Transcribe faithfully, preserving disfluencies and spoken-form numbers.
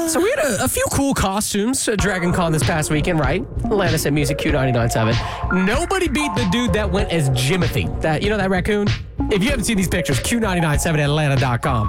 So we had a, a few cool costumes at Dragon Con this past weekend, right? Atlanta Set Music Q ninety-nine point seven. Nobody beat the dude that went as Jimothy. That, you know that raccoon? If you haven't seen these pictures, Q ninety-nine point seven Atlanta dot com.